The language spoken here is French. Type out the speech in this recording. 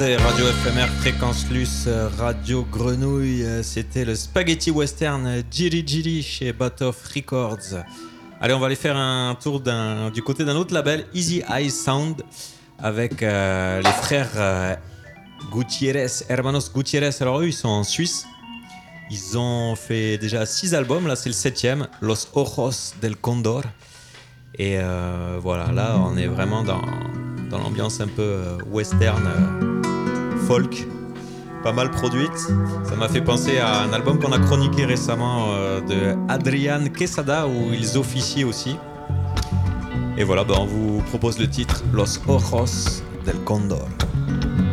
C'était Radio FMR, Fréquence Luce, Radio Grenouille. C'était le Spaghetti Western Jiri Jiri chez Batoff Records. Allez, on va aller faire un tour du côté d'un autre label, Easy Eyes Sound, avec les frères Gutiérrez, Hermanos Gutiérrez. Alors eux, ils sont en Suisse. Ils ont fait déjà 6 albums, là c'est le 7e, Los Ojos del Condor. Et voilà, là on est vraiment dans l'ambiance un peu western, folk, pas mal produite. Ça m'a fait penser à un album qu'on a chroniqué récemment de Adrian Quesada, où ils officient aussi. Et voilà, on vous propose le titre Los Ojos del Condor.